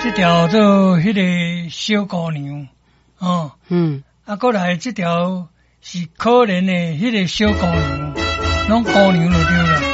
这条做迄个小姑娘哦，过来这条是可怜的迄个小姑娘，拢姑娘就对了。